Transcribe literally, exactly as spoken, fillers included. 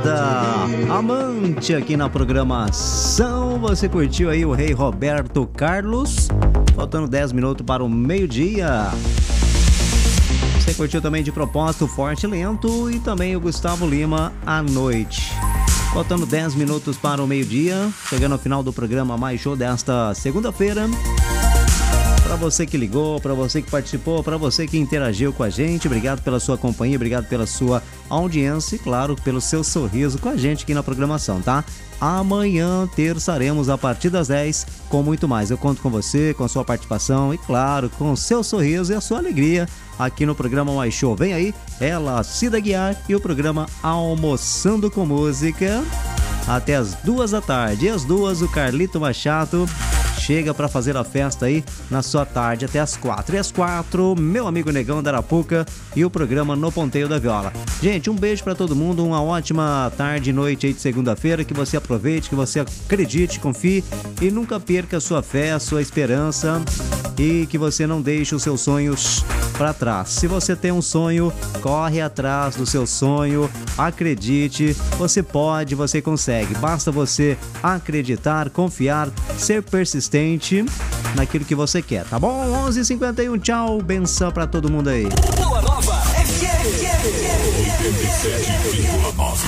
Balada Amante aqui na programação. Você curtiu aí o Rei Roberto Carlos, faltando dez minutos para o meio-dia. Você curtiu também de propósito Forte e Lento e também o Gustavo Lima à noite. Faltando dez minutos para o meio-dia, chegando ao final do programa Mais Show desta segunda-feira. Para você que ligou, para você que participou, para você que interagiu com a gente, obrigado pela sua companhia, obrigado pela sua audiência e, claro, pelo seu sorriso com a gente aqui na programação, tá? Amanhã terçaremos a partir das dez com muito mais. Eu conto com você, com a sua participação e, claro, com o seu sorriso e a sua alegria aqui no programa Mais Show. Vem aí, ela, Cida Guiar e o programa Almoçando com Música até as duas da tarde. E às duas, o Carlito Machado chega para fazer a festa aí na sua tarde até as quatro. E às quatro, meu amigo Negão da Arapuca e o programa No Ponteio da Viola. Gente, um beijo para todo mundo, uma ótima tarde e noite aí de segunda-feira, que você aproveite, que você acredite, confie e nunca perca a sua fé, a sua esperança e que você não deixe os seus sonhos para trás. Se você tem um sonho, corre atrás do seu sonho, acredite, você pode, você consegue. Basta você acreditar, confiar, ser persistente naquilo que você quer, tá bom? onze e cinquenta e um, tchau, benção pra todo mundo aí. Boa Nova F M.